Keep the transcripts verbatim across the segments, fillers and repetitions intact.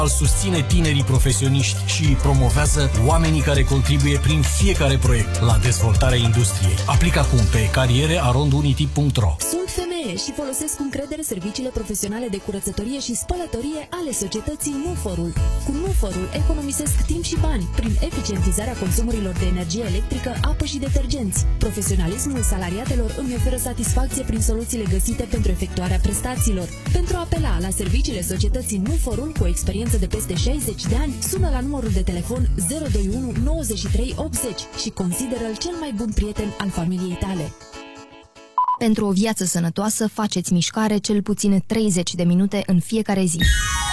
susține tinerii profesioniști și promovează oamenii care contribuie prin fiecare proiect la dezvoltarea industriei. Aplică acum pe cariere arond unity punct ro. Sunt femeie și folosesc cu încredere serviciile profesionale de curățătorie și spălătorie ale societății Nuforul. Cu Nuforul economisesc timp și bani prin eficientizarea consumurilor de energie electrică, apă și detergenți. Profesionalismul salariatelor îmi oferă satisfacție prin soluțiile găsite pentru efectuarea prestațiilor. Pentru a apela la serviciile societății Nuforul cu experiență de peste șaizeci de ani, sună la numărul de telefon zero doi unu nouăzeci și trei optzeci și consideră-l cel mai bun prieten al familiei tale. Pentru o viață sănătoasă, faceți mișcare cel puțin treizeci de minute în fiecare zi.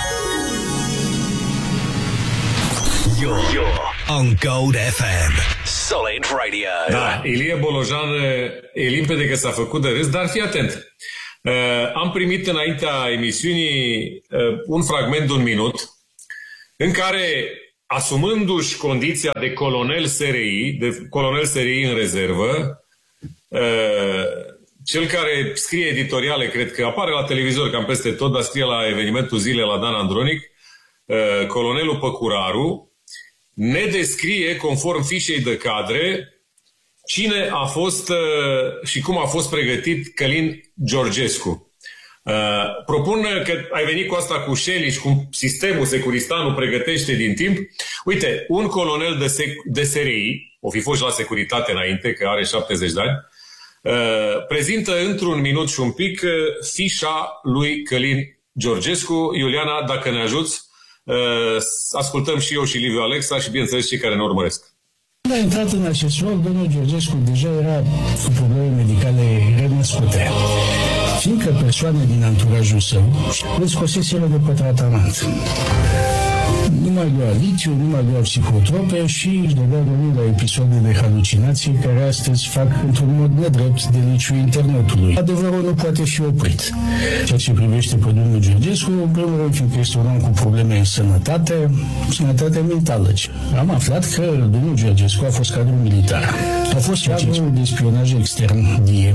You're on Gold F M. Solid Radio. Da, Ilie Bolojan e limpede că s-a făcut de râs, dar fii atent. Uh, am primit înaintea emisiunii uh, un fragment de un minut în care, asumându-și condiția de colonel S R I, de colonel S R I în rezervă, uh, cel care scrie editoriale, cred că apare la televizor cam peste tot, dar scrie la evenimentul zilei la Dan Andronic, uh, colonelul Păcuraru, ne descrie, conform fișei de cadre, cine a fost uh, și cum a fost pregătit Călin Georgescu. Uh, propun că ai venit cu asta cu Shelly și cum sistemul Securistanul pregătește din timp. Uite, un colonel de, sec- de S R I, o fi fost la securitate înainte, că are șaptezeci de ani, uh, prezintă într-un minut și un pic uh, fișa lui Călin Georgescu. Iuliana, dacă ne ajuți, uh, ascultăm și eu și Liviu Alexa și, bineînțeles, cei care ne urmăresc. Când a intrat în acest rol, domnul Georgescu deja era cu probleme medicale renăscute, fiindcă persoane din anturajul său îl scoseseră de pe tratament. Nu mai lua litiu, nu mai lua psihotrope și își dădea drumul la episoade de halucinații care astăzi fac într-un mod nedrept deliciul internetului. Adevărul nu poate fi oprit. Ceea ce privește pe domnul Georgescu, în primul rând, fiindcă este un om cu probleme în sănătate, sănătate mentală. Am aflat că domnul Georgescu a fost cadru militar. A fost cadru de spionaj extern de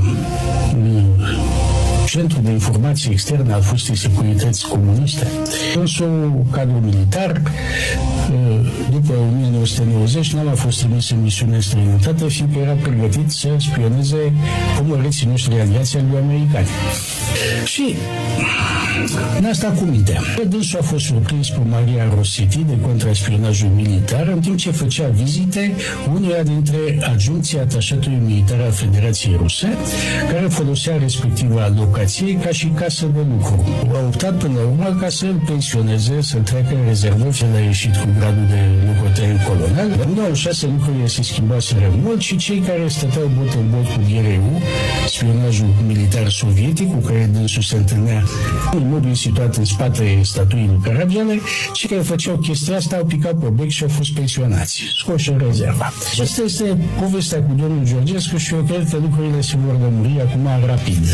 Centrul de Informații Externe al fostei securități comuniste. Însă, cadru militar, după o mie nouă sute nouăzeci, n-a mai fost trimis în misiune în străinătate, fiindcă era pregătit să spioneze pomăreții noștri aliați al lui americani. Și n-a stat cu minte. Dânsul a fost surprins pe Maria Rossetti de contraspionajul militar, în timp ce făcea vizite unuia dintre adjuncții atașatului militar al Federației Ruse, care folosea respectiva locație ca și casă de lucru. A optat până la urmă ca să îl pensioneze, să-l treacă în rezervă, și el a ieșit cu gradul de locotenent colonel. În două mii șase lucrurile se schimbaseră mult și cei care stăteau bot în bot cu G R U, spionajul militar sovietic, cu care dânsul se întâlnea în modul situat în spatele statuii lui Caragiale, cei care făceau chestia asta au picat pe bec și au fost pensionați, scoși în rezervă. Și asta este povestea cu domnul Georgescu și eu cred că lucrurile se vor lămuri acum rapid.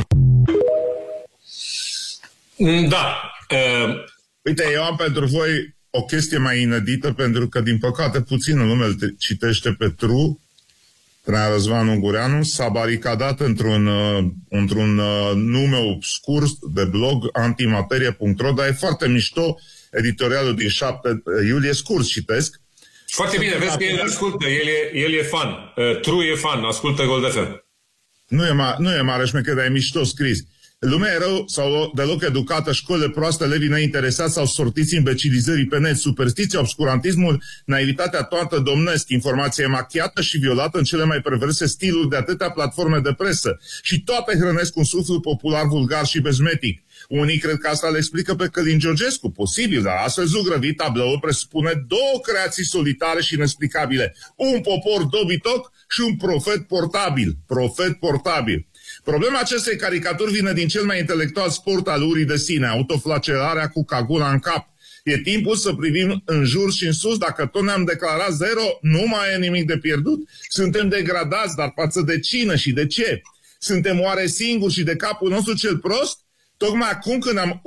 Da. Uh... Uite, eu am pentru voi o chestie mai inedită, pentru că, din păcate, puțină lume îl citește pe Tru. Traian Răzvan Ungureanu s-a baricadat într-un, uh, într-un uh, nume obscur de blog antimaterie punct ro, dar e foarte mișto editorialul din șapte iulie, scurt citesc. Foarte bine, vezi că el ascultă, el e, el e fan. Uh, Tru e fan, ascultă Gold F M. Nu e, ma- nu e mare șmecher, dar e mișto scris. Lumea e rău sau deloc educată, școlile proaste, elevii neinteresați sau sortiți imbecilizării pe net, superstiția, obscurantismul, naivitatea toată domnesc, informația e machiată și violată în cele mai perverse stiluri de atâtea platforme de presă și toate hrănesc un suflu popular, vulgar și bezmetic. Unii cred că asta le explică pe Călin Georgescu, posibil, dar astfel zugrăvit tabloul presupune două creații solitare și inexplicabile, un popor dobitoc și un profet portabil, profet portabil. Problema acestei caricaturi vine din cel mai intelectual sport al urii de sine, autoflagelarea cu cagula în cap. E timpul să privim în jur și în sus, dacă tot ne-am declarat zero, nu mai e nimic de pierdut. Suntem degradați, dar față de cine și de ce? Suntem oare singuri și de capul nostru cel prost? Tocmai acum când am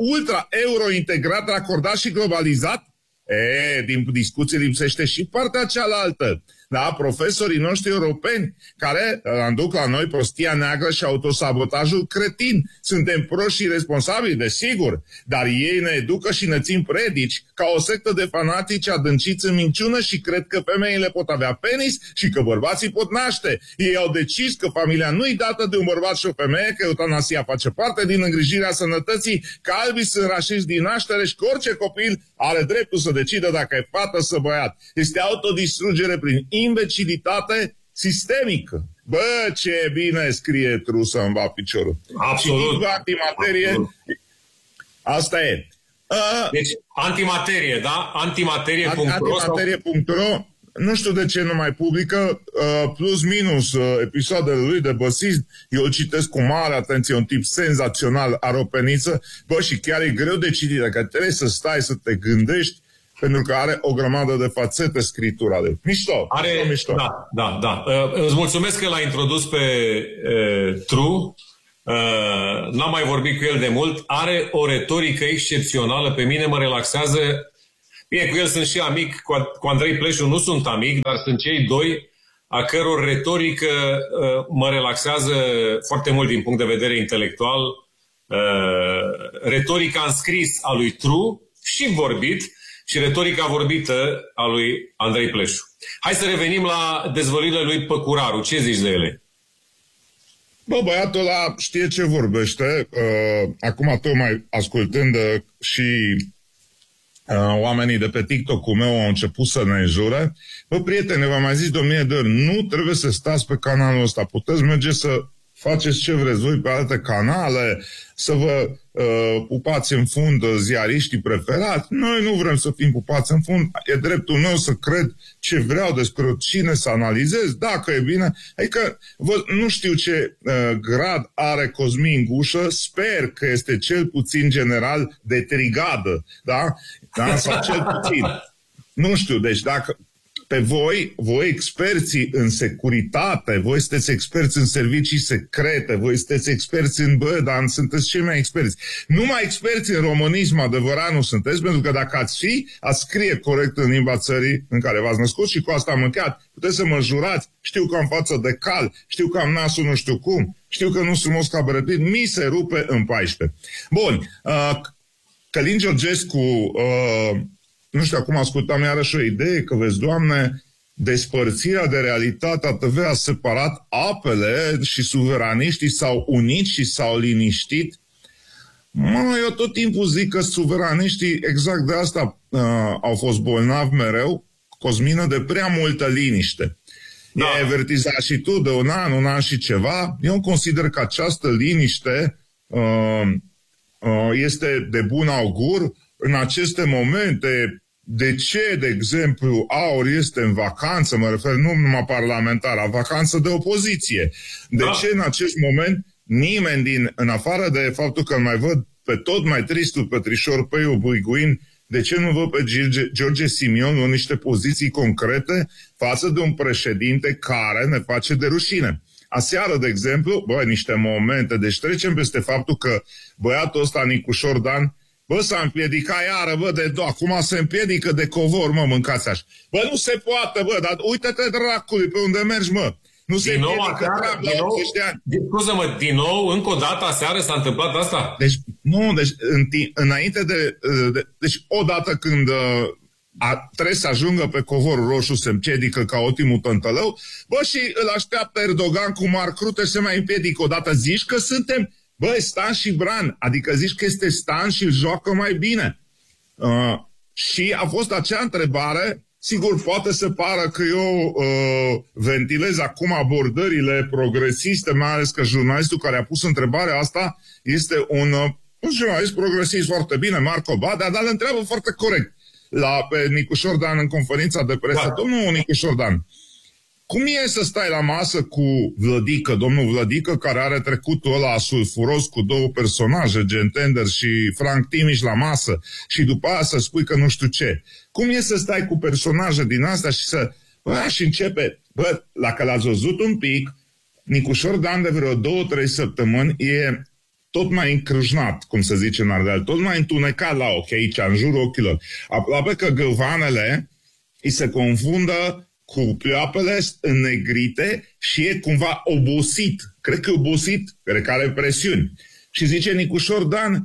ultra-euro-integrat, racordat și globalizat? E, din discuție lipsește și partea cealaltă. da, profesorii noștri europeni, care aduc la noi prostia neagră și autosabotajul cretin. Suntem proști și responsabili, desigur, dar ei ne educă și ne țin predici ca o sectă de fanatici adânciți în minciună și cred că femeile pot avea penis și că bărbații pot naște. Ei au decis că familia nu-i dată de un bărbat și o femeie, că eutanasia face parte din îngrijirea sănătății, că albii sunt rașiți din naștere și că orice copil are dreptul să decidă dacă e fată sau băiat. Este autodistrugere prin imbecilitate sistemică. Bă, ce bine scrie True să-mi va piciorul. Absolut. Și antimaterie, Absolut. Asta e. Uh, deci, antimaterie, da? Antimaterie punct ro Antimaterie punct ro Nu știu de ce nu mai publică, uh, plus minus uh, episoadele lui de băsist. Eu îl citesc cu mare atenție, un tip senzațional, aropeniță. Bă, și chiar e greu de citit, că trebuie să stai să te gândești, pentru că are o grămadă de fațete scriptura de mișto. Are, mișto, mișto. Da, da, da. Uh, îți mulțumesc că l-ai introdus pe uh, True. Uh, n-am mai vorbit cu el de mult. Are o retorică excepțională. Pe mine mă relaxează. Bine, cu el sunt și amic, cu, cu Andrei Pleșu nu sunt amic, dar sunt cei doi a căror retorică uh, mă relaxează foarte mult din punct de vedere intelectual. Uh, retorica în scris a lui True și vorbit și retorica vorbită a lui Andrei Pleșu. Hai să revenim la dezvăluirile lui Păcuraru. Ce zici de ele? Bă, băiatul ăla știe ce vorbește. Uh, acum tocmai ascultând uh, și uh, oamenii de pe TikTok-ul meu au început să ne jure. Bă, prietene, v-am mai zis de o mie de ori, nu trebuie să stați pe canalul ăsta. Puteți merge să faceți ce vreți voi pe alte canale, să vă uh, pupați în fund ziariștii preferați. Noi nu vrem să fim pupați în fund. E dreptul meu să cred ce vreau despre cine să analizez, dacă e bine. Adică vă, nu știu ce uh, grad are Cosmin Gușă, sper că este cel puțin general de trigadă, da? Da? Sau cel puțin. Nu știu, deci dacă pe voi, voi experții în securitate, voi sunteți experți în servicii secrete, voi sunteți experți în bă, dar sunteți cei mai experți. Numai experți în românism adevărat nu sunteți, pentru că dacă ați fi, ați scrie corect în limba țării în care v-ați născut și cu asta am încheiat. Puteți să mă jurați, știu că am față de cal, știu că am nasul nu știu cum, știu că nu sunt frumos ca Brad Pitt, mi se rupe în paisprezece. Bun, uh, Călin Georgescu... Uh, Nu știu, acum ascultam iarăși o idee că, vezi, Doamne, despărțirea de realitate a T V a separat apele și suveraniștii s-au unit și s-au liniștit. Mă, eu tot timpul zic că suveraniștii exact de asta uh, au fost bolnavi mereu, Cosmină, de prea multă liniște. Da. I-ai avertizat și tu de un an, un an și ceva. Eu consider că această liniște uh, uh, este de bun augur. În aceste momente, de ce, de exemplu, Aur este în vacanță, mă refer nu numai parlamentară, vacanță de opoziție? De da. ce în acest moment nimeni din, în afară de faptul că îl mai văd pe tot mai tristul Petrișor Peiu Buiguin, de ce nu văd pe George, George Simion în niște poziții concrete față de un președinte care ne face de rușine? Aseară, de exemplu, bă, niște momente, deci trecem peste faptul că băiatul ăsta, Nicușor Dan, bă, s-a împiedicat iară, bă, de do, acum se împiedică de covor, mă, mâncați așa. Bă, nu se poate, bă, dar uite-te, dracului, pe unde mergi, mă. Nu din se nou, împiedică aseară, din nou, de ani. Scuză-mă, din nou, încă o dată, aseară s-a întâmplat asta? Deci, nu, deci, în, înainte de, de... Deci, odată când a, trebuie să ajungă pe covorul roșu, se împiedică ca ultimul tântălău, bă, și îl așteaptă Erdogan cu Marc Rutte, se mai împiedică odată. Zici că suntem... Băi, Stan și Bran, adică zici că este Stan și îl joacă mai bine. Uh, și a fost acea întrebare, sigur, poate să pară că eu uh, ventilez acum abordările progresiste, mai ales că jurnalistul care a pus întrebarea asta este un, uh, un jurnalist progresist foarte bine, Marco Badea, dar îl întreabă foarte corect la, pe Nicușor Dan în conferința de presă. Da. Domnul Nicușor Dan, cum e să stai la masă cu Vlădică, domnul Vlădică, care are trecutul ăla sulfuros cu două personaje, Gen Tender și Frank Timiș la masă, și după aia să spui că nu știu ce? Cum e să stai cu personaje din astea și să... Bă, și începe... Bă, dacă l-ați văzut un pic, Nicușor Dan de vreo două, trei săptămâni e tot mai încrâșnat, cum se zice în Ardeal, tot mai întunecat la ochi aici, în jurul ochilor. Aproape că gâlvanele îi se confundă cu pleoapele înnegrite și e cumva obosit. Cred că obosit, cred că are presiuni. Și zice Nicușor Dan,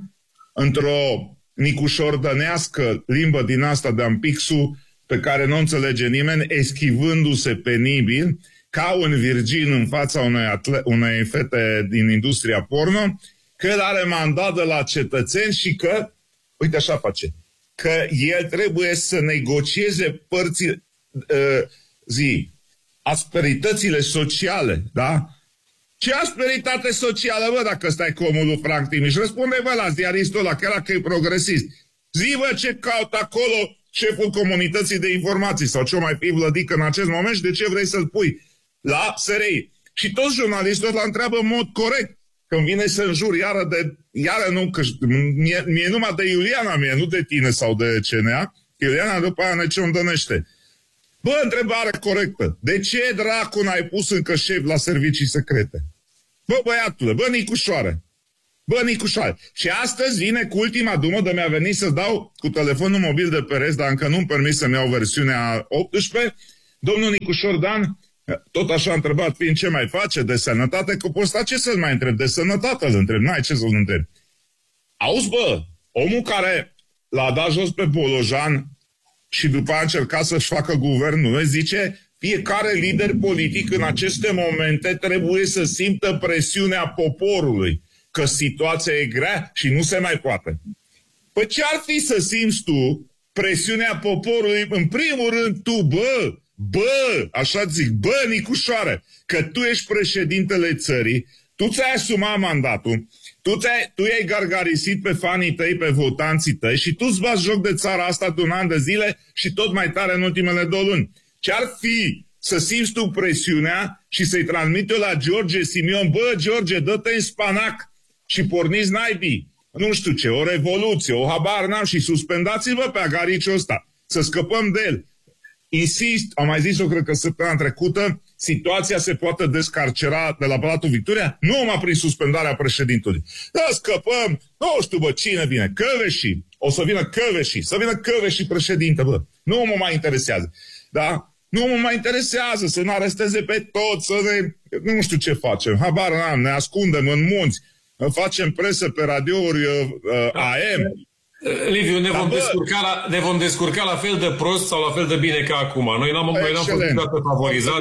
într-o nicușordănească limbă din asta de ampixu, pe care nu înțelege nimeni, eschivându-se penibil, ca un virgin în fața unei, atle- unei fete din industria porno, că el are mandat de la cetățeni și că, uite așa face, că el trebuie să negocieze părții, uh, zi, asperitățile sociale, da? Ce asperitate socială, bă, dacă stai cu omul lui Frank Timiș? Răspunde, bă, la ziaristul ăla, că era că e progresist. Zi, bă, ce caut acolo șeful comunității de informații sau ce-o mai fi vlădică în acest moment și de ce vrei să-l pui la S R I. Și toți jurnalistul ăla întreabă în mod corect. Când vine să înjur iară de... Iară nu, că mie, mie numai de Iuliana mie, nu de tine sau de C N A. Iuliana după aia ne ciondănește. Bă, întrebare corectă. De ce dracu n-ai pus încă șef la servicii secrete? Bă, băiatule, bă, Nicușoare. Bă, Nicușoare. Și astăzi vine cu ultima dumă de mi-a venit să dau cu telefonul mobil de Perez, dar încă nu-mi permis să-mi iau versiunea optsprezece. Domnul Nicușor Dan, tot așa a întrebat, fiind ce mai face de sănătate, că poți sta ce să-l mai întreb? De sănătate îl întreb, n-ai ce să-l întreb. Auzi, bă, omul care l-a dat jos pe Bolojan și după a încercat să-și facă guvernul, zice, fiecare lider politic în aceste momente trebuie să simtă presiunea poporului, că situația e grea și nu se mai poate. Păi ce ar fi să simți tu presiunea poporului? În primul rând tu, bă, bă, așa zic, bă, Nicușoare, că tu ești președintele țării, tu ți-ai asumat mandatul, tu, ți-ai, tu i-ai gargarisit pe fanii tăi, pe votanții tăi și tu îți bați joc de țara asta de un an de zile și tot mai tare în ultimele două luni. Ce-ar fi să simți tu presiunea și să-i transmite la George Simion, bă, George, dă-te în spanac și porniți naibii, nu știu ce, o revoluție, o habar n-am și suspendați-vă pe agariciul ăsta, să scăpăm de el. Insist, am mai zis-o, cred că săptămâna trecută, situația se poate descarcera de la Palatul Victoria, nu numai prin suspendarea președintelui. Da, scăpăm, nu știu, bă, cine vine? Căveși. O să vină Căveși, să vină Căveși președinte, bă. Nu mă mai interesează. Da? Nu mă mai interesează să ne aresteze pe toți, să ne... Nu știu ce facem, habar n-am, ne ascundem în munți, facem presă pe radiouri uh, A M. Liviu, ne vom, descurca la, ne vom descurca la fel de prost sau la fel de bine ca acum. Noi n-am, noi n-am fost niciodată favorizat.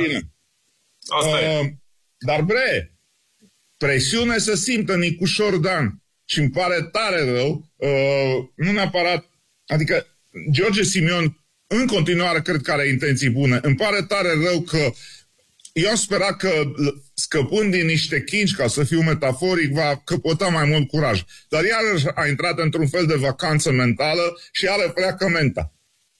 Asta uh, e. Dar bre, presiune să simtă Nicușor Dan. Și îmi pare tare rău, uh, nu neapărat, adică George Simion în continuare cred că are intenții bune. Îmi pare tare rău că eu am sperat că scăpând din niște chinci, ca să fiu metaforic, va căpăta mai mult curaj. Dar iarăși a intrat într-un fel de vacanță mentală și are pleacă menta.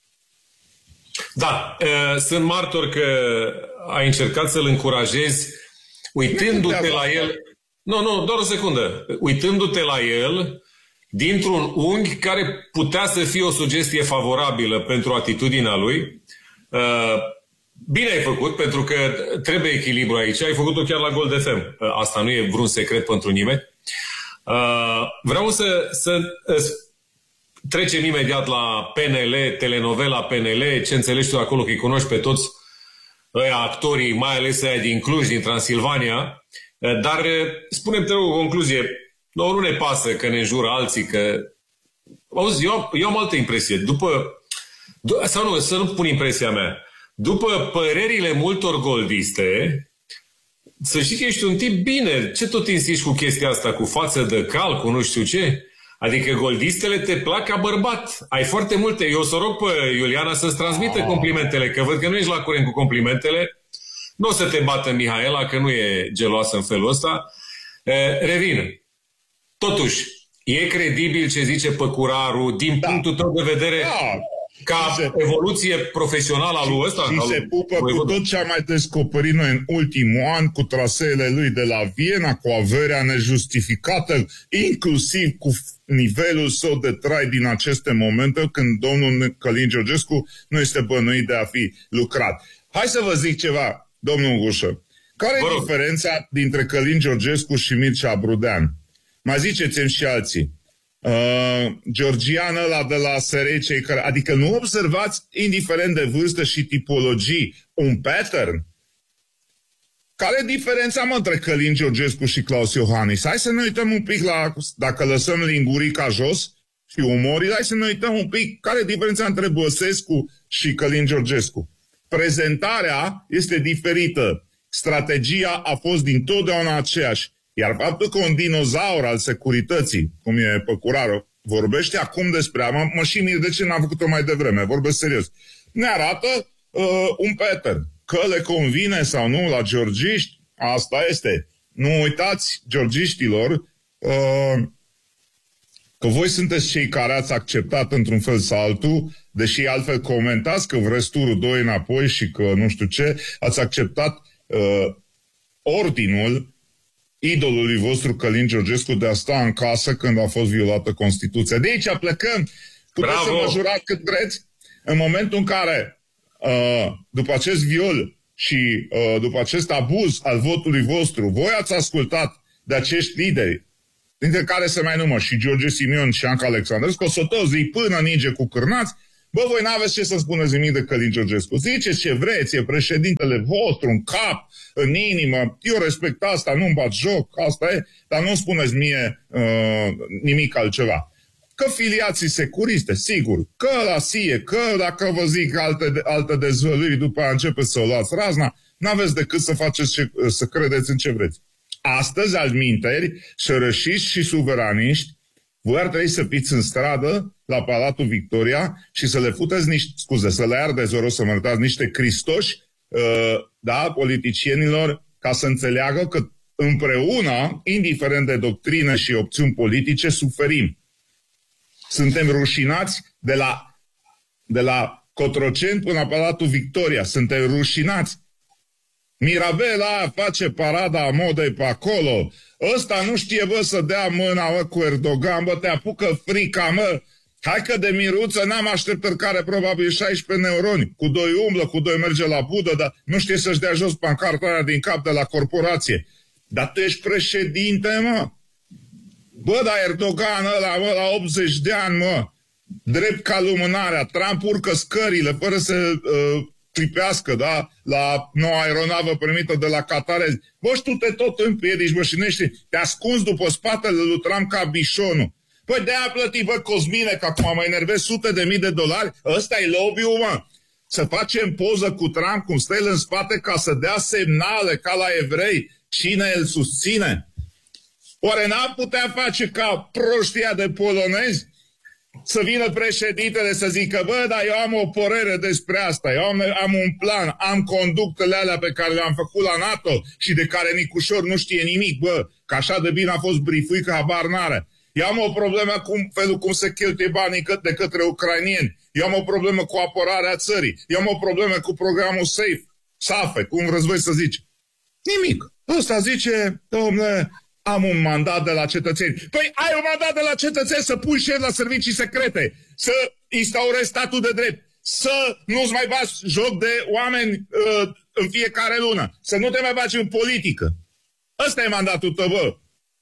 Da, uh, sunt martor că ai încercat să-l încurajezi uitându-te la el... Nu, nu, doar o secundă. Uitându-te la el dintr-un unghi care putea să fie o sugestie favorabilă pentru atitudinea lui. Uh, Bine ai făcut, pentru că trebuie echilibru aici. Ai făcut-o chiar la Gold F M. Asta nu e vreun secret pentru nimeni. Vreau să, să trecem imediat la P N L, telenovela P N L, ce înțelegi tu acolo, că îi cunoști pe toți ăia actorii, mai ales aia din Cluj, din Transilvania. Dar spune-mi, te rog, o concluzie. Nu, nu ne pasă că ne înjură alții, că... Auzi, eu, eu am altă impresie. După... Sau nu, să nu pun impresia mea. După părerile multor goldiste, să știi că ești un tip bine. Ce tot insisti cu chestia asta, cu față de cal, cu nu știu ce? Adică goldistele te plac ca bărbat. Ai foarte multe. Eu o să rog pe Iuliana să-ți transmită complimentele, că văd că nu ești la curent cu complimentele. Nu o să te bată Mihaela, că nu e geloasă în felul ăsta. Revin. Totuși, e credibil ce zice Păcuraru din da. punctul tău de vedere... Da. Ca se, evoluție profesională a lui ăsta? Și se pupă cu tot ce am mai descoperit noi în ultimul an, cu traseele lui de la Viena, cu averea nejustificată, inclusiv cu nivelul său de trai din aceste momente, când domnul Călin Georgescu nu este bănuit de a fi lucrat. Hai să vă zic ceva, domnul Gușă. Care e diferența dintre Călin Georgescu și Mircea Brudean? Mai ziceți-mi și alții. Uh, Georgian ăla de la S R C, care, adică nu observați, indiferent de vârstă și tipologii, un pattern? Care e diferența, mă, între Călin Georgescu și Claus Iohannis? Hai să ne uităm un pic la, dacă lăsăm lingurica jos și umorii, hai să ne uităm un pic care e diferența între Băsescu și Călin Georgescu. Prezentarea este diferită. Strategia a fost dintotdeauna aceeași. Iar faptul că un dinozaur al securității, cum e Păcuraru, vorbește acum despre... Mă, mă și mir de ce n-am făcut-o mai devreme, vorbesc serios. Ne arată uh, un pattern. Că le convine sau nu la georgiști, asta este. Nu uitați, georgiștilor, uh, că voi sunteți cei care ați acceptat într-un fel sau altul, deși altfel comentați că vreți turul doi înapoi și că nu știu ce, ați acceptat uh, ordinul idolului vostru Călin Georgescu de a sta în casă când a fost violată Constituția. De aici plecăm. Puteți Bravo. Să mă jurați cât vreți. În momentul în care uh, după acest viol și uh, după acest abuz al votului vostru, voi ați ascultat de acești lideri, dintre care se mai numă și George Simion și Anca Alexandrescu, o să toți zic până ninge cu cârnați. Bă, voi n-aveți ce să spuneți nimic de Călin Georgescu. Ziceți ce vreți, e președintele vostru, în cap, în inimă. Eu respect asta, nu-mi bat joc, asta e, dar nu spuneți mie uh, nimic altceva. Că filiații securiste, sigur, că la S I E, că dacă vă zic alte, alte dezvăluiri, după aia începeți să o luați razna, n-aveți decât să faceți ce, să credeți în ce vreți. Astăzi, altminteri, șărășiști și suveraniști, voi ar trebui să fiți în stradă la Palatul Victoria și să le futeți niște, scuze, să le ardeți, vă rog să mă iertați, niște cristoși, uh, da, politicienilor, ca să înțeleagă că împreună, indiferent de doctrine și opțiuni politice, suferim. Suntem rușinați de la, de la Cotroceni până la Palatul Victoria. Suntem rușinați. Mirabela face parada modei pe acolo. Ăsta nu știe, bă, să dea mâna, mă, cu Erdogan, bă, te apucă frica, mă. Hai că de miruță n-am așteptări, care probabil șaisprezece neuroni. Cu doi umblă, cu doi merge la Budă, dar nu știe să-și dea jos pancarta aia din cap de la corporație. Dar tu ești președinte, mă. Bă, dar Erdogan ăla, mă, la optzeci de ani, mă, drept ca lumânarea, Trump urcă scările fără să uh, clipească, da, la noua aeronavă primită de la Qatar. Bă, și tu te tot împiedici, bă, și nu știi, te ascunzi după spatele lui Trump ca bișonul. Păi de-aia plăti, bă, Cosmine, că acum mă enervez, sute de mii de dolari, ăsta e lobby-ul, mă. Să facem poză cu Trump, cum stă el în spate, ca să dea semnale, ca la evrei, cine îl susține. Oare n-am putea face ca proștia de polonezi să vină președintele să zică, bă, dar eu am o părere despre asta, eu am, am un plan, am conductele alea pe care le-am făcut la NATO și de care Nicușor nu știe nimic, bă, că așa de bine a fost brifuit că habar n-are. Eu am o problemă cu felul cum se cheltuie banii de către ucrainieni, eu am o problemă cu apărarea țării, eu am o problemă cu programul SAFE, SAFE, cum vreți voi să zici. Nimic. Ăsta zice, dom'le, am un mandat de la cetățeni. Păi ai un mandat de la cetățeni să pui șef la servicii secrete, să instaurezi statul de drept, să nu-ți mai bagi joc de oameni uh, în fiecare lună, să nu te mai bagi în politică. Ăsta e mandatul tău, bă.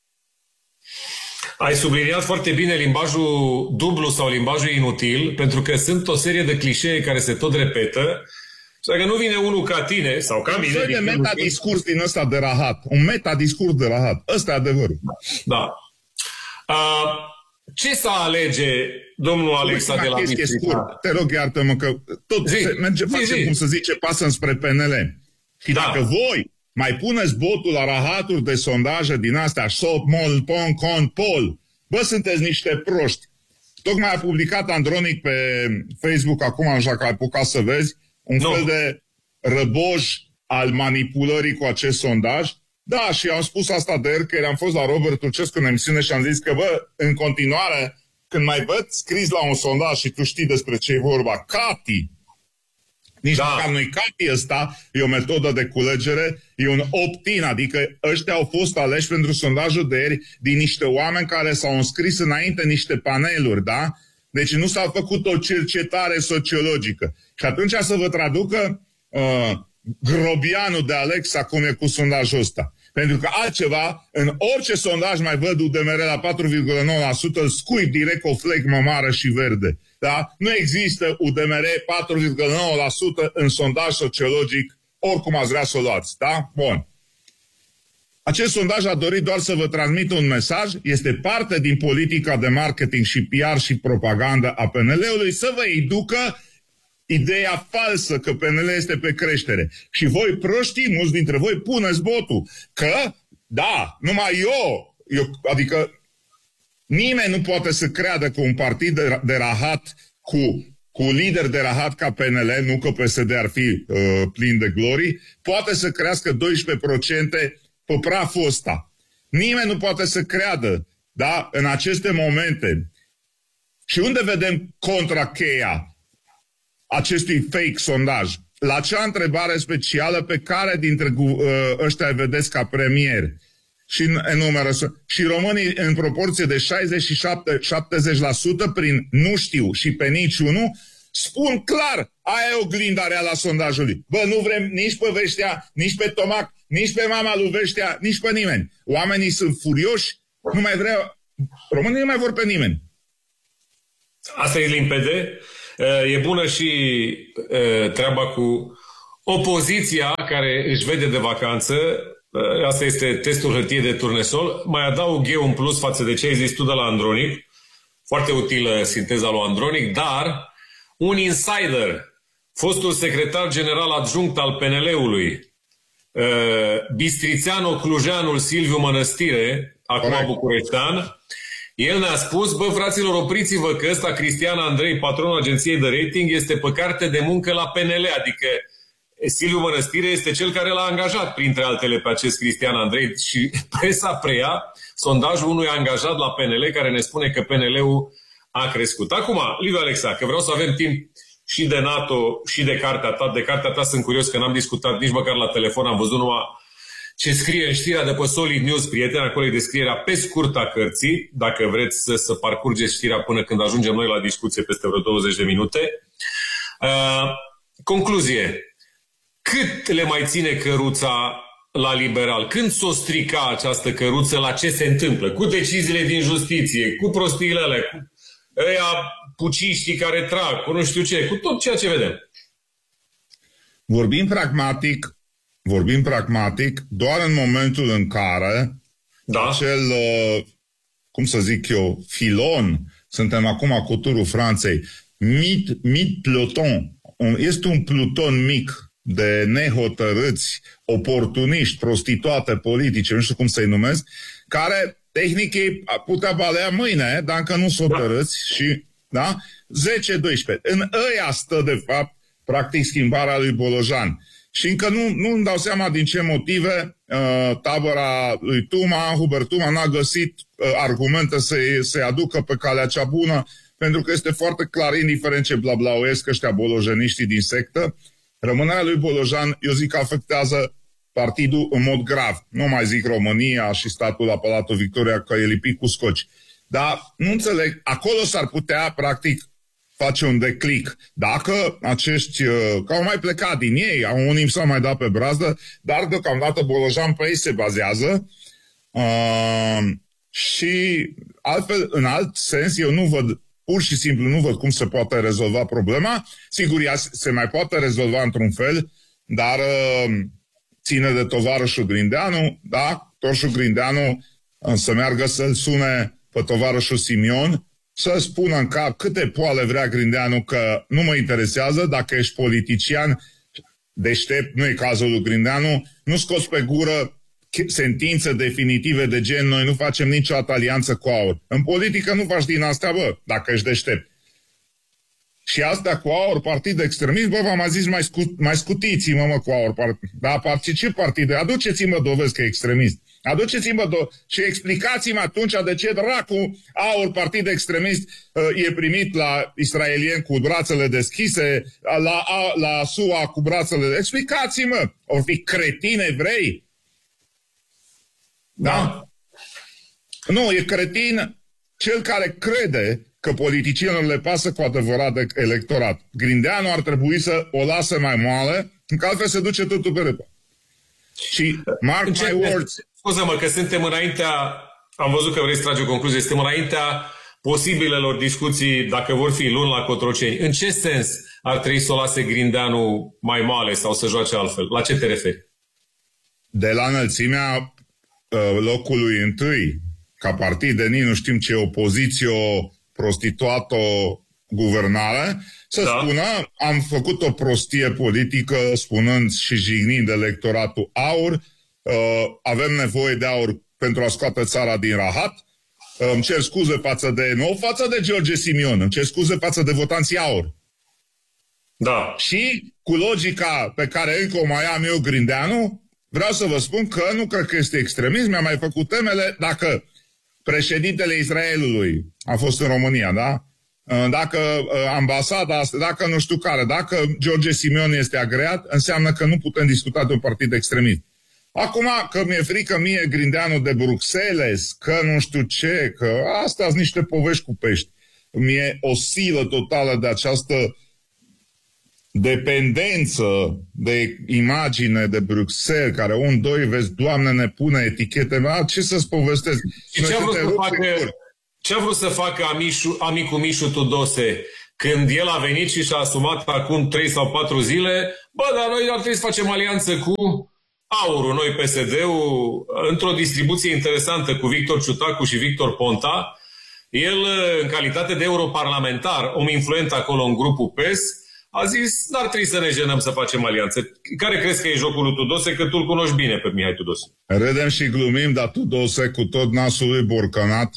Ai subliniat foarte bine limbajul dublu sau limbajul inutil, pentru că sunt o serie de clișee care se tot repetă. Și dacă nu vine unul ca tine, sau ca mine... Un fel de metadiscurs din ăsta de rahat. Un metadiscurs de rahat. Ăsta e adevărul. Da. Uh, ce să alege domnul Alexa de la Bistrița? Te rog, iartă-mă că tot zi, se merge, zi, face, zi. cum să zice, pasă înspre P N L. Și da. dacă voi mai puneți botul la rahaturi de sondaje din astea, Sop, Mol, Pon, Con, Pol, bă, sunteți niște proști. Tocmai a publicat Andronic pe Facebook, acum așa că ai apucat să vezi, un no. fel de răboj al manipulării cu acest sondaj. Da, și am spus asta de ieri, că am fost la Robert Turcescu în emisiune și am zis că, bă, în continuare, când mai văd scris la un sondaj și tu știi despre ce e vorba, Cati, nici da. măcar nu-i Cati ăsta, e o metodă de culegere, e un opt-in, adică ăștia au fost aleși pentru sondajul de ieri din niște oameni care s-au înscris înainte niște paneluri, da? Deci nu s-a făcut o cercetare sociologică. Și atunci să vă traducă uh, grobianul de Alexa cum e cu sondajul ăsta. Pentru că altceva, în orice sondaj mai văd U D M R la patru virgulă nouă la sută, îl scuip direct o flegmă mare și verde. Da? Nu există U D M R patru virgulă nouă la sută în sondaj sociologic, oricum ați vrea să o luați. Da? Bun. Acest sondaj a dorit doar să vă transmită un mesaj, este parte din politica de marketing și P R și propagandă a P N L-ului, să vă educă ideea falsă că P N L este pe creștere. Și voi proștii, mulți dintre voi, puneți botul că, da, numai eu, eu adică nimeni nu poate să creadă că un partid de, de rahat cu, cu lider de rahat ca P N L, nu că P S D ar fi uh, plin de glorii, poate să crească doisprezece la sută pe praful ăsta. Nimeni nu poate să creadă, da, în aceste momente. Și unde vedem contracheia acestui fake sondaj? La acea întrebare specială pe care dintre uh, ăștia vedeți ca premier și enumeră. Și românii în proporție de șaizeci și șapte la șaptezeci la sută prin nu știu și pe niciunul spun clar, aia e oglinda reală a sondajului. Bă, nu vrem nici pe Veștea, nici pe Tomac, nici pe mama lui Veștea, nici pe nimeni. Oamenii sunt furioși, nu mai vreau, românii nu mai vor pe nimeni. Asta e limpede. E bună și treaba cu opoziția care își vede de vacanță. Asta este testul hârtie de turnesol. Mai adaug eu un plus față de ce ai zis tu de la Andronic. Foarte utilă sinteza lui Andronic, dar un insider, fostul secretar general adjunct al P N L-ului, Bistrițeanu Clujeanul Silviu Mănăstire, acum bucureștean, el ne-a spus, bă, fraților, opriți-vă că ăsta, Cristian Andrei, patronul agenției de rating, este pe carte de muncă la P N L, adică Silviu Mănăstire este cel care l-a angajat, printre altele, pe acest Cristian Andrei și presa preia sondajul unui angajat la P N L care ne spune că P N L-ul a crescut. Acum, Liviu Alexa, că vreau să avem timp și de NATO și de cartea ta. De cartea ta sunt curios că n-am discutat nici măcar la telefon, am văzut numai ce scrie în știrea de pe Solid News, prieteni, acolo e descrierea pe scurt a cărții, dacă vreți să, să parcurgeți știrea până când ajungem noi la discuție peste vreo douăzeci de minute. Uh, concluzie. Cât le mai ține căruța la liberal? Când s-o strica această căruță, la ce se întâmplă? Cu deciziile din justiție, cu prostiile alea, cu ăia puciștii care trag, cu nu știu ce, cu tot ceea ce vedem. Vorbim pragmatic, vorbim pragmatic doar în momentul în care da. acel, cum să zic eu, filon, suntem acum cu turul Franței, mit, mit pluton, este un pluton mic de nehotărâți, oportuniști, prostituate politice, nu știu cum să-i numesc, care tehnic putea balea mâine, dar încă nu s-o hotărâți și, da? zece doisprezece. În ăia stă, de fapt, practic schimbarea lui Bolojan. Și încă nu, nu îmi dau seama din ce motive uh, tabăra lui Tuma, Hubert Tuma, n-a găsit uh, argumente să-i, să-i aducă pe calea cea bună, pentru că este foarte clar, indiferent ce blablauiesc ăștia bolojeniștii din sectă, rămânerea lui Bolojan, eu zic că afectează partidul în mod grav. Nu mai zic România și statul la Palatul Victoria, că e lipit cu scoci. Dar nu înțeleg, acolo s-ar putea, practic, face un declic. Dacă acești, că au mai plecat din ei, au unii s-au mai dat pe brazdă, dar deocamdată Bolojan pe ei se bazează. Uh, și altfel, în alt sens, eu nu văd, pur și simplu nu văd cum se poate rezolva problema. Sigur, ea se mai poate rezolva într-un fel, dar uh, ține de tovarășul Grindeanu, da? Tovarășul Grindeanu uh, să meargă să-l sune pe tovarășul Simion, să spună în cap câte poale vrea Grindeanu, că nu mă interesează, dacă ești politician deștept, nu e cazul lui Grindeanu, nu scoți pe gură sentințe definitive de gen, noi nu facem niciodată alianță cu AUR. În politică nu faci din astea, bă, dacă ești deștept. Și astea cu AUR, partid extremist, bă, v-am zis, mai, scu- mai scutiți-mă, mă, cu AUR. Dar ce partide? Aduceți-mă dovezi că e extremist. Aduceți-mă do- și explicați-mi atunci de ce dracu AUR, partid extremist, e primit la israelieni cu brațele deschise, la, la S U A cu brațele... Explicați-mă! Or fi cretini evrei? Da? da? Nu, e cretin cel care crede că politicienilor le pasă cu adevărat de electorat. Grindeanu ar trebui să o lasă mai moale, că altfel se duce totul pe repă. Și mark my words. Scuză-mă că suntem înaintea, am văzut că vrei să tragi o concluzie, suntem înaintea posibilelor discuții, dacă vor fi luni la Cotroceni. În ce sens ar trebui să o lase Grindeanu mai moale sau să joace altfel? La ce te referi? De la înălțimea locului întâi, ca partid de nici nu știm ce opoziție prostituată guvernare, să da. spună, am făcut o prostie politică spunând și jignind electoratul aur, uh, avem nevoie de aur pentru a scoate țara din rahat, uh, îmi cer scuze față de, nu față de George Simion, îmi cer scuze față de votanții aur. Da. Și cu logica pe care încă o mai am eu, Grindeanu, vreau să vă spun că nu cred că este extremism, mi-a mai făcut temele dacă președintele Israelului a fost în România, da? Dacă ambasada, dacă nu știu care, dacă George Simion este agreat, înseamnă că nu putem discuta de un partid extremist. Acum, că mi-e frică mie Grindeanu de Bruxelles, că nu știu ce, că astea sunt niște povești cu pești. Mi-e o silă totală de această dependență de imagine de Bruxelles, care un, doi, vezi, Doamne, ne pune etichete, ce să-ți povestesc? Și ce a vrut să facă, ce a vrut să facă amișu, amicul Mișu Tudose când el a venit și și-a asumat acum trei sau patru zile? Bă, dar noi ar trebui să facem alianță cu Aurul, noi P S D-ul, într-o distribuție interesantă cu Victor Ciutacu și Victor Ponta. El, în calitate de europarlamentar, om influent acolo în grupul P E S, a zis, n-ar trebui să ne jenăm să facem alianță. Care crezi că e jocul lui Tudose? Că tu îl cunoști bine pe Mihai Tudose. Râdem și glumim, dar Tudose cu tot nasul lui borcanat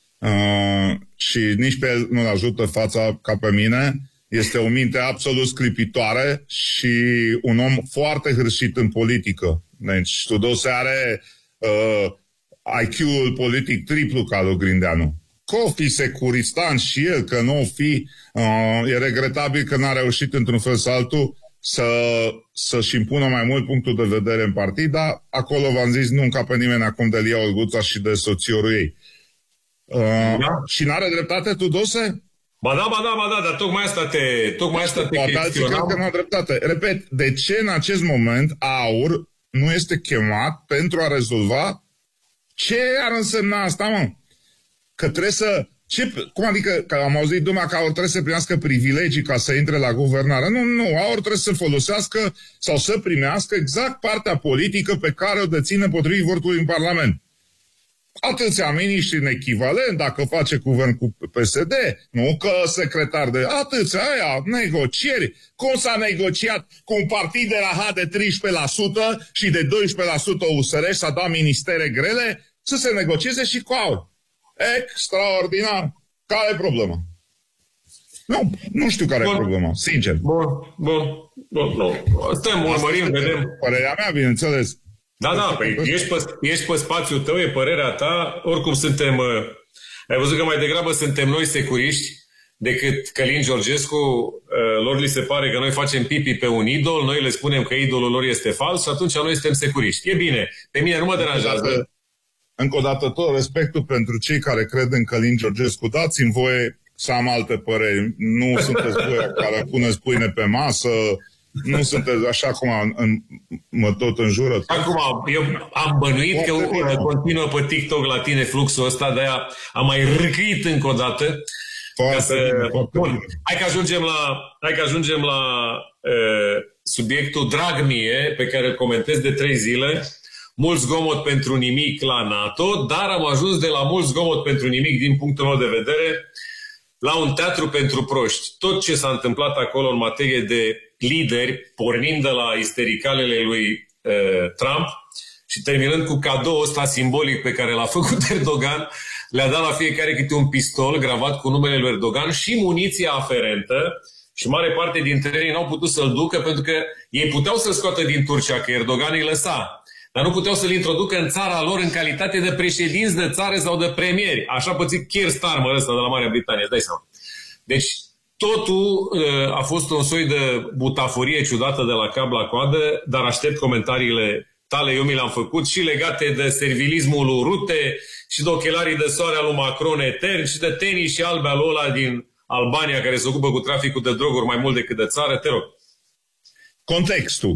uh, și nici pe el nu-l ajută fața ca pe mine. Este o minte absolut sclipitoare și un om foarte hârșit în politică. Deci Tudose are uh, I Q-ul politic triplu ca lui Grindeanu. Că o fi securistan și el, că nu o fi, uh, e regretabil că n-a reușit într-un fel sau altul să, să-și impună mai mult punctul de vedere în partid, dar acolo v-am zis, nu încape nimeni acum de Lia Olguța și de soțiorul ei. Uh, da. Și n-are dreptate Tudose? Ba da, ba da, ba da, dar tocmai asta te, tocmai asta te chestionam. Cred că nu are dreptate. Repet, de ce în acest moment AUR nu este chemat pentru a rezolva? Ce ar însemna asta, mă? Că trebuie să... Ce, cum adică, că am auzit dumea că AUR trebuie să primească privilegii ca să intre la guvernare? Nu, nu, AUR trebuie să folosească sau să primească exact partea politică pe care o deține potrivit votului în Parlament. Atâția miniștri în echivalent, dacă face guvern cu P S D, nu că secretar de... Atâția aia, negocieri. Cum s-a negociat cu un partid de rahat de treisprezece la sută și de doisprezece la sută U S R și s-a dat ministere grele, să se negocieze și cu AUR. Extraordinar. Care e problema? Nu, nu știu care bun. e problema, sincer. Bun, bun, bun, nu. Stăm, urmărim, vedem. Părerea mea, bineînțeles. Da, da, păi ești pe, ești pe spațiul tău, e părerea ta. Oricum suntem, uh, ai văzut că mai degrabă suntem noi securiști decât Călin Georgescu. Uh, lor li se pare că noi facem pipi pe un idol, noi le spunem că idolul lor este fals și atunci noi suntem securiști. E bine, pe mine nu mă deranjează. Încă o dată, tot respectul pentru cei care cred în Călin Georgescu, dați-mi voie să am alte păreri. Nu sunteți voi care puneți pâine pe masă, nu sunteți așa cum am, în, mă tot înjură. Acum, eu am bănuit că continuă pe TikTok la tine fluxul ăsta, de-aia am mai râcâit încă o dată. Ca să... Bun, hai că ajungem la, hai că ajungem la uh, subiectul drag mie, pe care îl comentez de trei zile. Mult zgomot pentru nimic la NATO, dar am ajuns de la mult zgomot pentru nimic din punctul meu de vedere la un teatru pentru proști. Tot ce s-a întâmplat acolo în materie de lideri, pornind de la istericalele lui uh, Trump și terminând cu cadoul ăsta simbolic pe care l-a făcut Erdogan, le-a dat la fiecare câte un pistol gravat cu numele lui Erdogan și muniția aferentă și mare parte dintre ei n-au putut să-l ducă pentru că ei puteau să-l scoată din Turcia, că Erdogan îi lăsa. Dar nu puteau să-l introducă în țara lor în calitate de președinți de țară sau de premieri. Așa pățit Keir Starmer ăsta de la Marea Britanie, îți dai seama. Deci totul uh, a fost un soi de butaforie ciudată de la cap la coadă, dar aștept comentariile tale, eu mi le-am făcut, și legate de servilismul lui Rute, și de ochelarii de soare al lui Macron etern, și de tenis și albe al ăla din Albania, care se ocupă cu traficul de droguri mai mult decât de țară. Te rog. Contextul.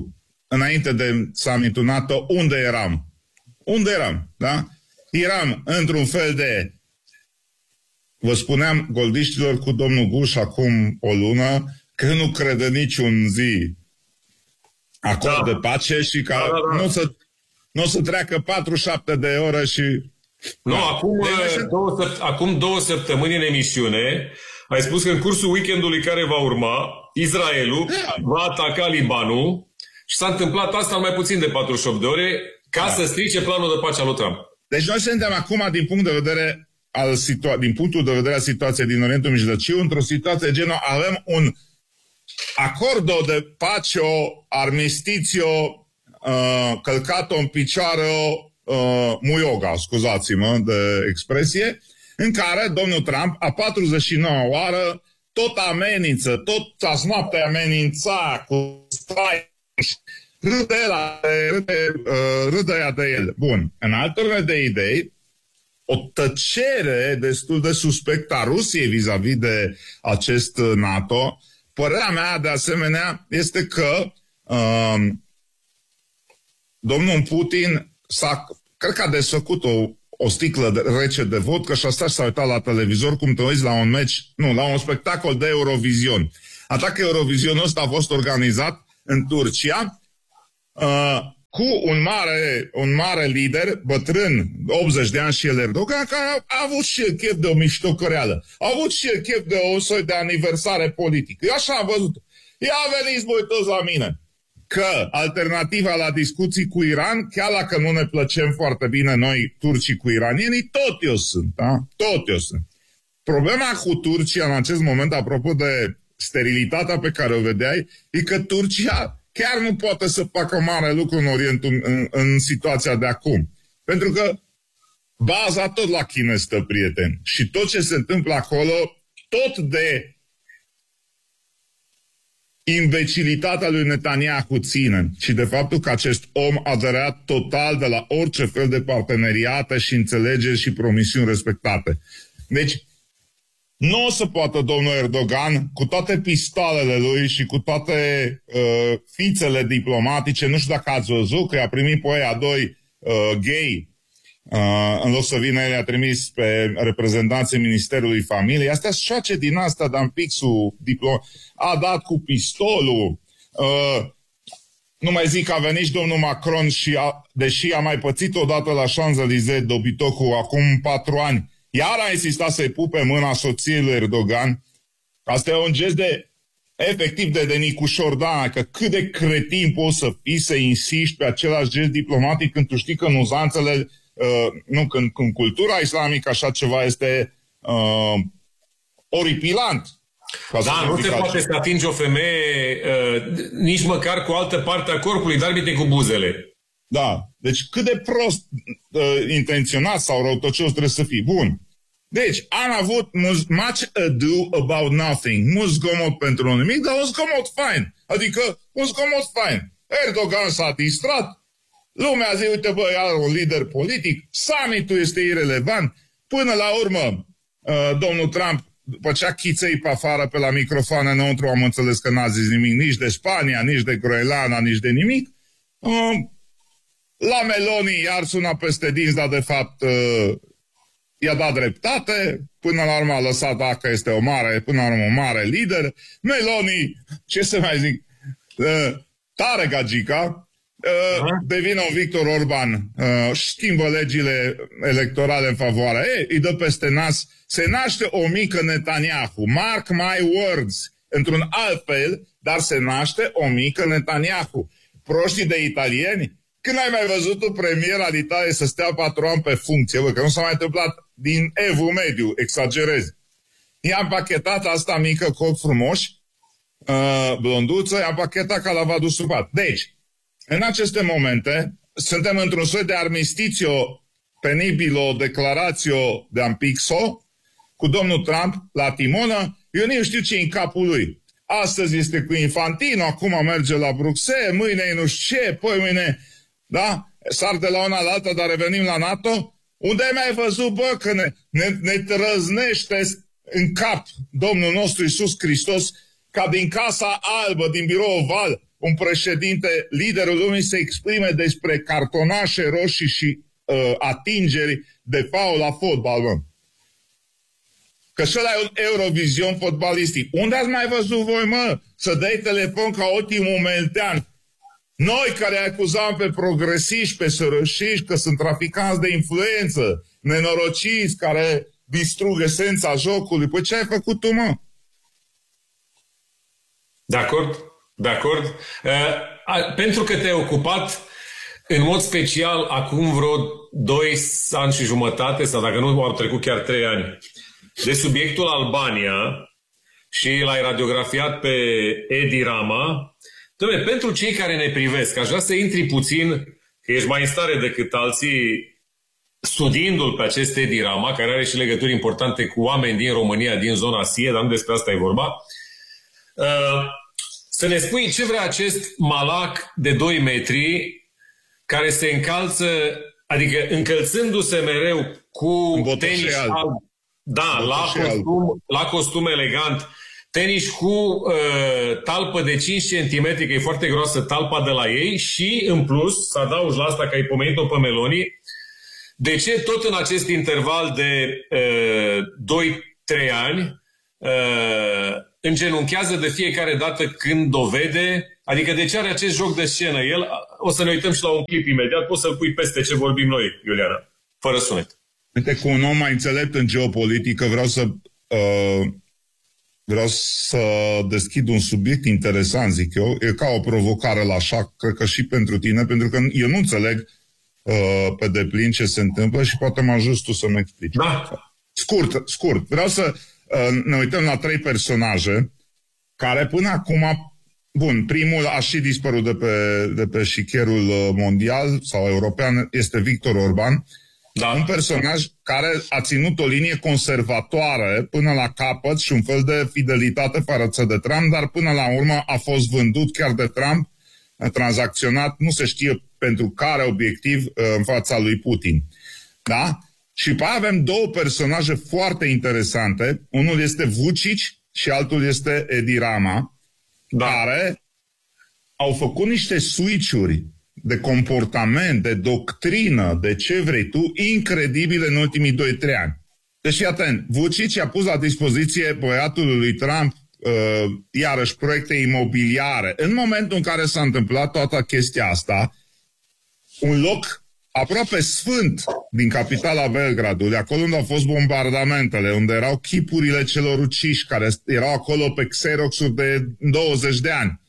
înainte de summitul NATO, unde eram? Unde eram, da? Eram într-un fel de, vă spuneam goldiștilor cu domnul Bush acum o lună, că nu crede niciun zi acord da. de pace și că da, da, da. nu să nu o să treacă patruzeci și șapte de ore și... Nu, da. acum, deci, două, acum două săptămâni în emisiune ai spus că în cursul weekendului care va urma, Israelul da. va ataca Libanul și s-a întâmplat asta în mai puțin de patruzeci și opt de ore ca da. să strice planul de pace al lui Trump. Deci noi suntem acum, din punct de vedere al situa- din punctul de vedere al situației din Orientul Mijlociu, într-o situație genul, avem un acord de pace, o armistițio uh, călcat-o în picioare, uh, muioga, scuzați-mă de expresie, în care domnul Trump, a patruzeci și nouă oară, tot amenință, tot azi noapte amenința cu strai, râde, la, râde, uh, râde ea de el. Bun, în altele de idei, o tăcere destul de suspectă a Rusiei vis-a-vis de acest NATO. Părerea mea, de asemenea, este că uh, domnul Putin s-a, cred că a desfăcut o, o sticlă de, rece de vodcă și a stat și s-a uitat la televizor cum te uiți la un meci, nu, la un spectacol de Eurovision. Atacă Eurovizionul ăsta a fost organizat în Turcia uh, cu un mare, un mare lider, bătrân, optzeci de ani și el Erdogan, care a, a avut și el chef de o miștocăreală. A avut și el chef de o soi de aniversare politică. Eu așa am văzut. Ia veniți voi toți la mine. Că alternativa la discuții cu Iran, chiar dacă nu ne plăcem foarte bine noi, turcii cu iranienii, tot eu sunt, da? Tot eu sunt. Problema cu Turcia în acest moment, apropo de sterilitatea pe care o vedeai, e că Turcia chiar nu poate să facă mare lucru în Orientul, în, în situația de acum. Pentru că baza tot la China stă, prieteni. Și tot ce se întâmplă acolo, tot de imbecilitatea lui Netanyahu ține și de faptul că acest om a dăreat total de la orice fel de parteneriate și înțelegeri și promisiuni respectate. Deci, nu o să poată domnul Erdogan, cu toate pistolele lui și cu toate uh, fițele diplomatice, nu știu dacă ați văzut că i-a primit pe aia doi uh, gay, uh, în loc să vină el, i-a trimis pe reprezentanții Ministerului Familiei. Astea șoace din asta, dar în pixul diplom... a dat cu pistolul. Uh, nu mai zic că a venit și domnul Macron și, a, deși a mai pățit odată la Champs-Élysées dobitocul acum patru ani, iar a insistat să-i pupe mâna soției lui Erdogan. Asta e un gest de, efectiv, de, de nicușor, da, că cât de cretin poți să fii să insiști pe același gest diplomatic când tu știi că în uzanțele, uh, nu, când, când cultura islamică așa ceva este uh, oripilant. Da, nu se poate să atingi o femeie uh, nici măcar cu altă parte a corpului, dar bine cu buzele. Da, deci cât de prost uh, intenționat sau răutăcios trebuie să fii. Bun. Deci, am avut much ado about nothing. Mult zgomot pentru un nimic, dar un zgomot fain. Adică, un zgomot fain. Erdogan s-a distrat. Lumea zi, uite bă, are un lider politic. Summitul este irelevant. Până la urmă, uh, domnul Trump, după ce a chiței pe afară pe la microfoane înăuntru, am înțeles că n-a zis nimic nici de Spania, nici de Groenlanda, nici de nimic. Uh, La Meloni iar suna peste dinți, dar de fapt uh, i-a dat dreptate, până la urmă a lăsat dacă este o mare, până la urmă o mare lider. Meloni, ce să mai zic, uh, tare gagica, uh, uh-huh. devine un Victor Orban, uh, schimbă legile electorale în favoarea ei, îi dă peste nas, se naște o mică Netanyahu, mark my words, într-un alt fel, dar se naște o mică Netanyahu. Proștii de italieni, când ai mai văzut un premier al Italiei să stea patru ani pe funcție? Bă, că nu s-a mai întâmplat din evul mediu, exagerez. I-a împachetat asta mică, cu ochi frumoși, uh, blonduță, i-a împachetat ca la vadul supat. Deci, în aceste momente, suntem într-un soi de armistițio penibilo, declarațio de ampixo, cu domnul Trump la timonă. Eu nu știu ce în capul lui. Astăzi este cu Infantino, acum merge la Bruxelles, mâine e nu știu ce, poi mâine... Da? Sar de la una la alta, dar revenim la NATO. Unde ai mai văzut, bă, că ne, ne, ne trăznește în cap Domnul nostru Iisus Hristos ca din Casa Albă, din Birou Oval, un președinte, liderul lumii, se exprime despre cartonașe roșii și uh, atingeri de faul la fotbal, mă. Că și ăla e un Eurovision fotbalistic. Unde ați mai văzut voi, mă, să dai telefon ca ultimul meltean? Noi care acuzam pe progresiști, pe sărășiști, că sunt traficanți de influență, nenorociți, care distrug esența jocului. Păi ce ai făcut tu, mă? De acord, de acord. Uh, a, pentru că te-ai ocupat în mod special acum vreo doi ani și jumătate, sau dacă nu au trecut chiar trei ani, de subiectul Albania și l-ai radiografiat pe Edi Rama. Dom'le, pentru cei care ne privesc, aș vrea să intri puțin, că ești mai în stare decât alții, studiindu-l pe acest Edi Rama, care are și legături importante cu oameni din România, din zona S I E, dar nu despre asta e vorba, să ne spui ce vrea acest malac de doi metri care se încalță, adică încălțându-se mereu cu tenis alb, da, la costum, la costum elegant, tenis cu uh, talpă de cinci centimetri, că e foarte groasă talpa de la ei, și în plus, să adaugi la asta că ai pomenit-o pe Meloni, de ce tot în acest interval de uh, doi trei ani uh, îngenunchează de fiecare dată când dovede, adică de ce are acest joc de scenă? El, o să ne uităm și la un clip imediat, poți să-l pui peste ce vorbim noi, Iuliana, fără sunet. Uite, cu un om mai înțelept în geopolitică, vreau să uh, vreau să deschid un subiect interesant, zic eu. E ca o provocare la șac, cred că și pentru tine, pentru că eu nu înțeleg uh, pe deplin ce se întâmplă și poate mă ajut tu să-mi explici. Da. Scurt, scurt. Vreau să uh, ne uităm la trei personaje care până acum, bun, primul a și dispărut de pe, de pe șicherul mondial sau european, este Victor Orban. Da. Un personaj care a ținut o linie conservatoare până la capăt și un fel de fidelitate față de Trump, dar până la urmă a fost vândut chiar de Trump, tranzacționat, nu se știe pentru care obiectiv, în fața lui Putin. Da? Și pe aia avem două personaje foarte interesante. Unul este Vucic și altul este Edi Rama, da, care au făcut niște switch-uri de comportament, de doctrină, de ce vrei tu, incredibile în ultimii doi trei ani. Deci fii atent, Vucic a pus la dispoziție băiatului lui Trump uh, iarăși proiecte imobiliare. În momentul în care s-a întâmplat toată chestia asta, un loc aproape sfânt din capitala Belgradului, acolo unde au fost bombardamentele, unde erau chipurile celor uciși, care erau acolo pe Xerox-uri de douăzeci de ani.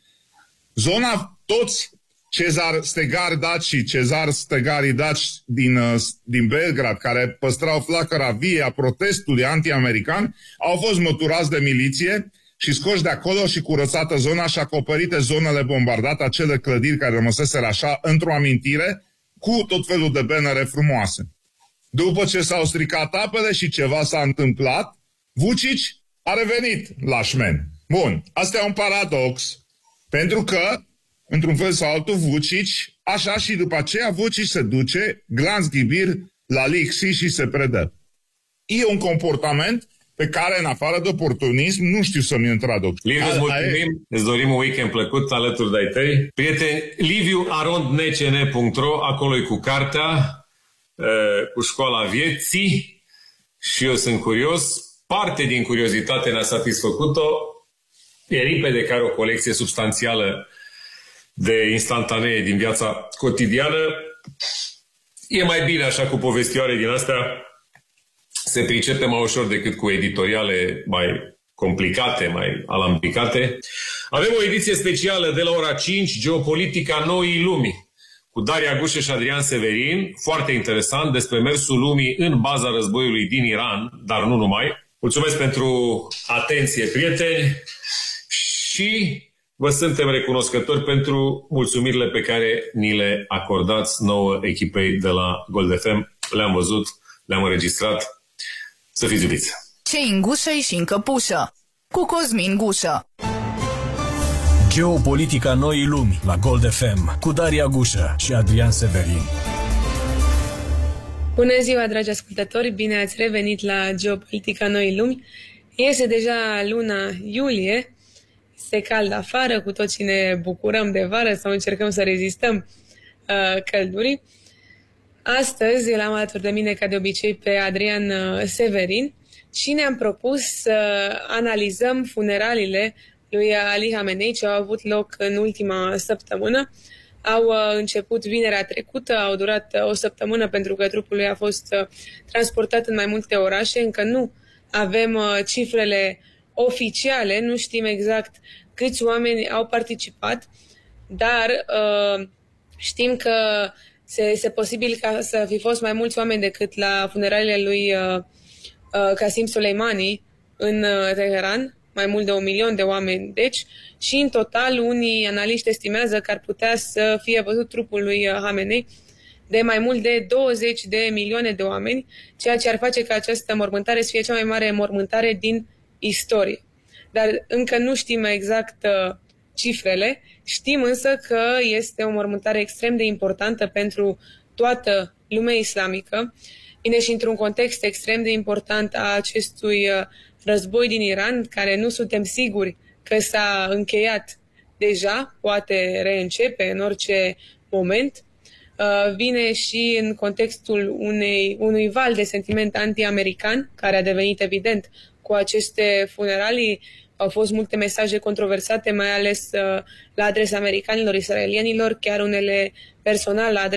Zona, toți Cezar Stegari Daci și Cezar Stegari Daci din, din Belgrad, care păstrau flacăra vie a protestului anti-american, au fost măturați de miliție și scoși de acolo și curățată zona și acoperite zonele bombardate, acele clădiri care rămăseseră așa într-o amintire, cu tot felul de bannere frumoase. După ce s-au stricat apele și ceva s-a întâmplat, Vucic a revenit la șmen. Bun, asta e un paradox, pentru că, într-un fel sau altul, Vucic, așa și după aceea Vucic se duce, glanț ghibir, la Lixi și se predă. E un comportament pe care, în afară de oportunism, nu știu să mi-l traduc. Liviu, îți mulțumim, îți dorim un weekend plăcut alături de-ai tăi. Prieteni, liviu arond n c n punct r o, acolo e cu cartea, cu școala vieții și eu sunt curios. Parte din curiozitate ne-a satisfăcut-o. E limpede că are o colecție substanțială de instantanee din viața cotidiană. E mai bine așa cu povestioare din astea. Se pricepe mai ușor decât cu editoriale mai complicate, mai alambicate. Avem o ediție specială de la ora cinci, Geopolitica Noii Lumii, cu Daria Gușă și Adrian Severin. Foarte interesant, despre mersul lumii în baza războiului din Iran, dar nu numai. Mulțumesc pentru atenție, prieteni, și vă suntem recunoscători pentru mulțumirile pe care ni le acordați nouă echipei de la Gold F M. Le-am văzut, le-am înregistrat. Să fiți iubiți! Ce-i în gușă-i și în căpușă, cu Cosmin Gușă. Geopolitica Noii Lumi la Gold F M, cu Daria Gușă și Adrian Severin. Bună ziua, dragi ascultători! Bine ați revenit la Geopolitica Noii Lumi. Este deja luna iulie. este cald afară, cu toții ne bucurăm de vară sau încercăm să rezistăm uh, căldurii. Astăzi l-am alături de mine, ca de obicei, pe Adrian uh, Severin și ne-am propus să analizăm funeraliile lui Ali Khamenei ce au avut loc în ultima săptămână. Au uh, început vinerea trecută, au durat uh, o săptămână pentru că trupul lui a fost uh, transportat în mai multe orașe. Încă nu avem uh, cifrele oficiale, nu știm exact câți oameni au participat, dar uh, știm că se, este posibil ca să fi fost mai mulți oameni decât la funeraliile lui uh, uh, Qasim Soleimani în uh, Teheran, mai mult de un milion de oameni, deci, și în total unii analiști estimează că ar putea să fie văzut trupul lui uh, Khamenei de mai mult de douăzeci de milioane de oameni, ceea ce ar face ca această mormântare să fie cea mai mare mormântare din istorie. Dar încă nu știm exact uh, cifrele, știm însă că este o mormântare extrem de importantă pentru toată lumea islamică. Vine și într-un context extrem de important a acestui uh, război din Iran, care nu suntem siguri că s-a încheiat deja, poate reîncepe în orice moment. Uh, vine și în contextul unei, unui val de sentiment anti-american, care a devenit evident cu aceste funeralii. Au fost multe mesaje controversate, mai ales uh, la adresa americanilor, israelienilor, chiar unele personal la adresa